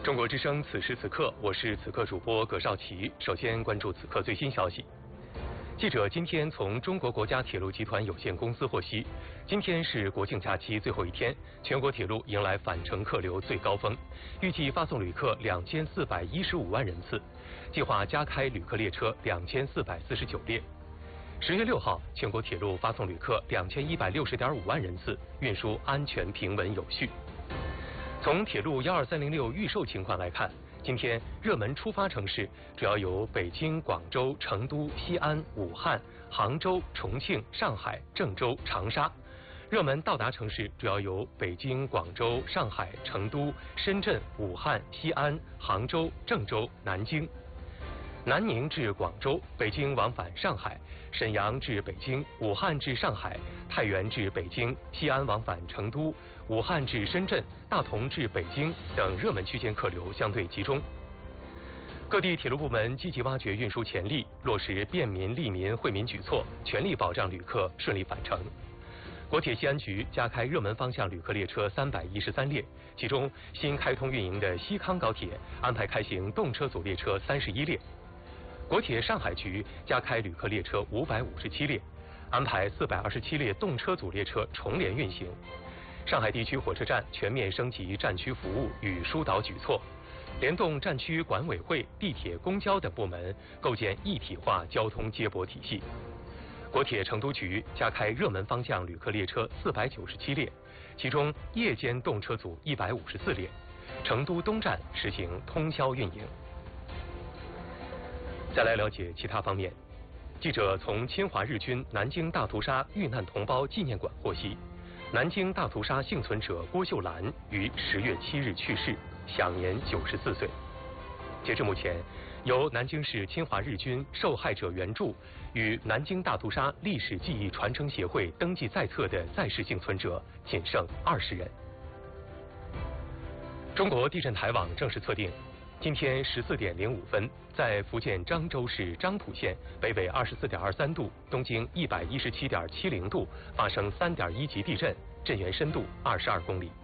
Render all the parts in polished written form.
中国之声此时此刻，我是此刻主播葛少奇。首先关注此刻最新消息。记者今天从中国国家铁路集团有限公司获悉，今天是国庆假期最后一天，全国铁路迎来返程客流最高峰，预计发送旅客2415万人次，计划加开旅客列车2449列。10月6号，全国铁路发送旅客2160.5万人次，运输安全平稳有序。从铁路12306预售情况来看，今天热门出发城市主要有北京、广州、成都、西安、武汉、杭州、重庆、上海、郑州、长沙；热门到达城市主要有北京、广州、上海、成都、深圳、武汉、西安、杭州、郑州、南京。南宁至广州，北京往返上海；沈阳至北京，武汉至上海；太原至北京，西安往返成都；武汉至深圳，大同至北京等热门区间客流相对集中。各地铁路部门积极挖掘运输潜力，落实便民利民惠民举措，全力保障旅客顺利返程。国铁西安局加开热门方向旅客列车313列，其中新开通运营的西康高铁安排开行动车组列车31列。国铁上海局加开旅客列车557列，安排427列动车组列车重联运行。上海地区火车站全面升级站区服务与疏导举措，联动站区管委会、地铁、公交等部门，构建一体化交通接驳体系。国铁成都局加开热门方向旅客列车497列，其中夜间动车组154列。成都东站实行通宵运营。再来了解其他方面，记者从侵华日军南京大屠杀遇难同胞纪念馆获悉，南京大屠杀幸存者郭秀兰于10月7日去世，享年94岁。截至目前，由南京市侵华日军受害者援助与南京大屠杀历史记忆传承协会登记在册的在世幸存者仅剩20人。中国地震台网正式测定，今天14点05分，在福建漳州市漳浦县北纬24.23度、东经117.70度发生3.1级地震，震源深度22公里。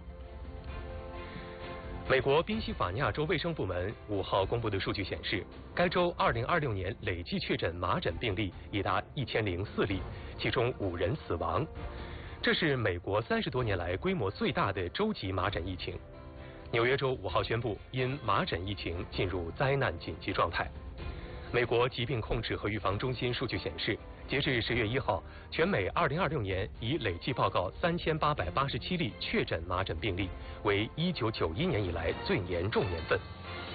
美国宾夕法尼亚州卫生部门5号公布的数据显示，该州2026年累计确诊麻疹病例已达1004例，其中5人死亡。这是美国30多年来规模最大的州级麻疹疫情。纽约州5号宣布，因麻疹疫情进入灾难紧急状态。美国疾病控制和预防中心数据显示，截至10月1号，全美2026年已累计报告3887例确诊麻疹病例，为1991年以来最严重年份。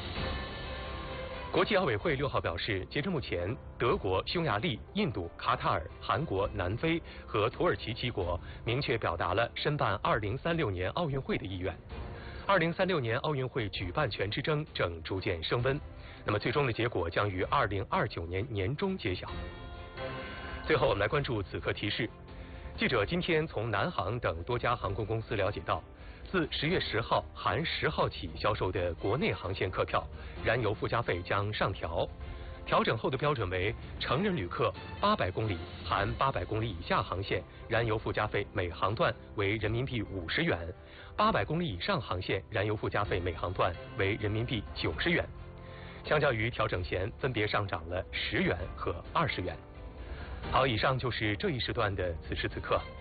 国际奥委会6号表示，截至目前，德国、匈牙利、印度、卡塔尔、韩国、南非和土耳其七国明确表达了申办2036年奥运会的意愿。2036年奥运会举办权之争正逐渐升温，那么最终的结果将于2029年年中揭晓。最后我们来关注此刻提示，记者今天从南航等多家航空公司了解到，自10月10号含10号起销售的国内航线客票，燃油附加费将上调。调整后的标准为成人旅客800公里含800公里以下航线，燃油附加费每航段为人民币50元；800公里以上航线，燃油附加费每航段为人民币90元。相较于调整前，分别上涨了10元和20元。好，以上就是这一时段的此时此刻。